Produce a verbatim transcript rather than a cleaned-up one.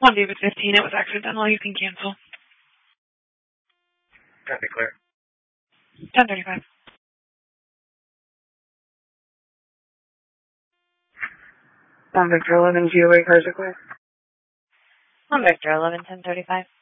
One David fifteen, it was accidental. You can cancel. Copy, clear. ten thirty-five. One Victor eleven, G O A cars are clear. One Victor eleven, ten thirty-five.